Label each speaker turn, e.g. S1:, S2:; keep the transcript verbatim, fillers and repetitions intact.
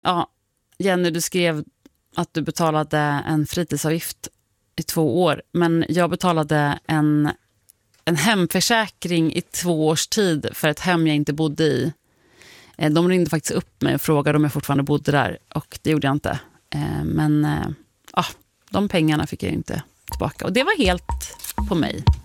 S1: Ja, Jenny, du skrev att du betalade en fritidsavgift i två år. Men jag betalade en, en hemförsäkring i två års tid för ett hem jag inte bodde i. De ringde faktiskt upp mig och frågade om jag fortfarande bodde där. Och det gjorde jag inte. Men ja, de pengarna fick jag inte tillbaka. Och det var helt på mig.